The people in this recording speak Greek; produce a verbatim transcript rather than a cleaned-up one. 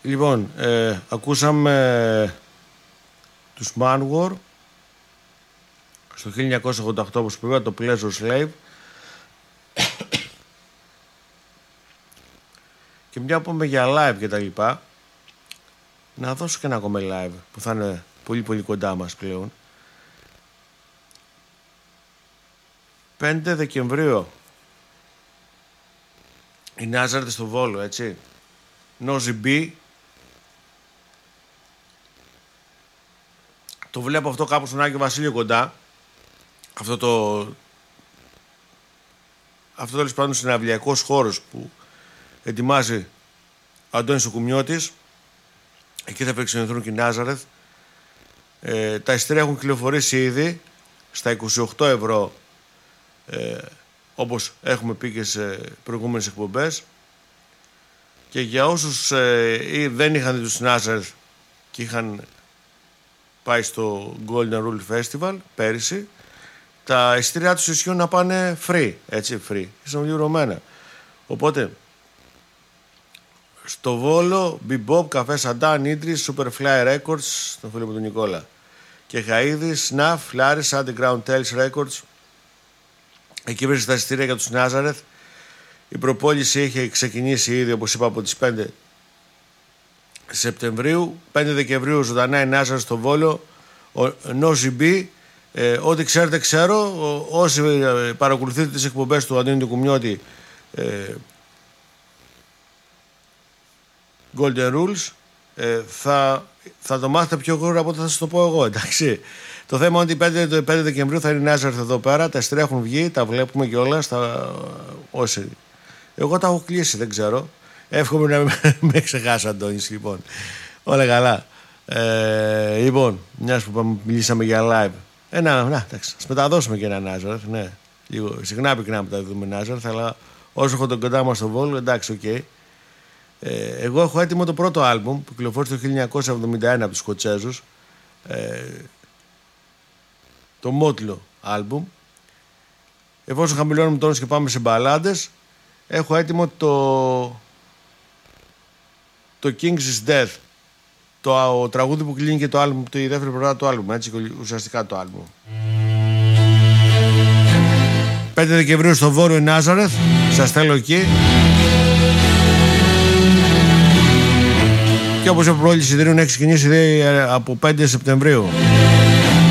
Λοιπόν, ε, ακούσαμε τους Manowar στο χίλια εννιακόσια ογδόντα οκτώ, όπως πήγα, το Pleasure Slave. Και μια που πούμε για live και τα λοιπά, να δώσω και ένα ακόμα live που θα είναι πολύ πολύ κοντά μας πλέον. πέντε Δεκεμβρίου η Nazareth στο Βόλο, έτσι. Νόζι Μπι. Το βλέπω αυτό κάπου στον Άγιο Βασίλειο κοντά. Αυτό το... Αυτό τέλος πάντων συναυλιακός χώρος που ετοιμάζει ο Αντώνης ο Κουμιώτης. Εκεί θα φιλοξενηθούν και οι Nazareth. Ε, τα εισιτήρια έχουν κυκλοφορήσει ήδη στα είκοσι οκτώ ευρώ, ε, όπως έχουμε πει και σε προηγούμενες εκπομπές. Και για όσους ε, δεν είχαν δει τους Nazareth και είχαν πάει στο Golden Rule Festival πέρυσι, τα εισιτήριά τους ισχύουν να πάνε free, έτσι, free, είναι ολοκληρωμένα. Οπότε στο Βόλο, Bebop, Καφέ Σαντάν, Ίντρις, Superfly Records, τον φίλο μου τον Νικόλα, και Χαΐδης, Snuff, Laris, Underground Tales Records. Εκεί βρίσκεται τα εισιτήρια για τους Nazareth. Η προπόληση είχε ξεκινήσει ήδη, όπως είπα, από τις πέντε Σεπτεμβρίου. πέντε Δεκεμβρίου ζωντανά η Nazareth στο Βόλο. Ο Νόζι Μπι. Ε, ό,τι ξέρετε ξέρω. Ο, όσοι ε, παρακολουθείτε τις εκπομπές του Αντώνη του Κουμιώτη, ε, Golden Rules, ε, θα, θα το μάθετε πιο γρήγορα από ό,τι θα σας το πω εγώ, εντάξει. Το θέμα είναι ότι πέντε, πέντε Δεκεμβρίου θα είναι η Nazareth εδώ πέρα. Τα εισιτήρια έχουν βγει, τα βλέπουμε κιόλας. Τα... Όσοι... Εγώ τα έχω κλείσει, δεν ξέρω. Εύχομαι να με, με ξεχάσει, Αντώνης, λοιπόν. Όλα καλά. Ε, λοιπόν, μιας που μιλήσαμε για live. Ε, να, να, εντάξει, ας μεταδώσουμε και ένα Nazareth, ναι. Λίγο, συχνά πυκνά μετά δούμε Nazareth, αλλά όσο έχω τον κοντά μας στο Βόλο, εντάξει, οκ. Okay. Ε, εγώ έχω έτοιμο το πρώτο άλμπουμ που κυκλοφόρησε το χίλια εννιακόσια εβδομήντα ένα από τους Σκοτσέζους. Ε, το Μότλο άλμπουμ. Εφόσον χαμηλώνουμε τόνους και πάμε σε μπαλάντες, έχω έτοιμο το το King's is Death, το ο τραγούδι που κλείνει και το άλμπουμ, το η δεύτερη προγράμμα του άλμπουμ, έτσι, ουσιαστικά το άλμπουμ. πέντε Δεκεμβρίου στο Βόρειο η Nazareth, σας θέλω εκεί. Και όπως έχω πρόληψη εισιτηρίων έχει ξεκινήσει από πέντε Σεπτεμβρίου.